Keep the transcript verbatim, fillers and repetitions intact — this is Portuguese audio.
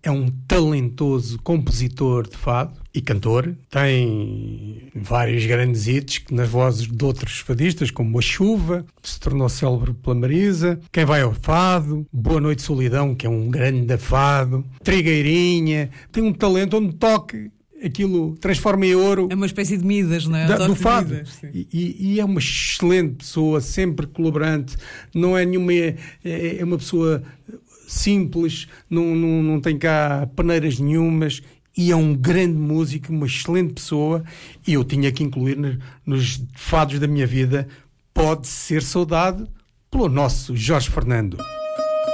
é um talentoso compositor de fado e cantor. Tem vários grandes hits nas vozes de outros fadistas, como A Chuva, que se tornou célebre pela Marisa, Quem Vai ao Fado, Boa Noite Solidão, que é um grande fado, Trigueirinha. Tem um talento onde toque, aquilo transforma em ouro. É uma espécie de Midas, não é? Da, do fado. Midas, e, e é uma excelente pessoa, sempre colaborante, não é nenhuma. É, é uma pessoa simples, não, não, não tem cá peneiras nenhumas. E é um grande músico, uma excelente pessoa, e eu tinha que incluir nos, nos fados da minha vida Pode Ser Saudade, pelo nosso Jorge Fernando.